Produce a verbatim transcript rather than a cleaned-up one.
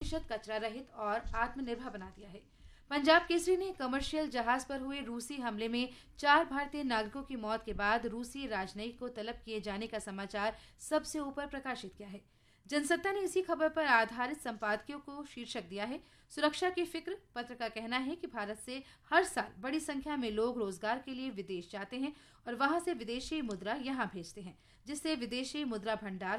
प्रतिशत कचरा रहित और आत्मनिर्भर बना दिया है। पंजाब केसरी ने कमर्शियल जहाज पर हुए रूसी हमले में चार भारतीय नागरिकों की मौत के बाद रूसी राजनयिक को तलब किए जाने का समाचार सबसे ऊपर प्रकाशित किया है। जनसत्ता ने इसी खबर पर आधारित संपादकीय को शीर्षक दिया है, सुरक्षा की फिक्र। पत्र का कहना है कि भारत से हर साल बड़ी संख्या में लोग रोजगार के लिए विदेश जाते हैं और वहां से विदेशी मुद्रा यहां भेजते हैं, जिससे विदेशी मुद्रा भंडार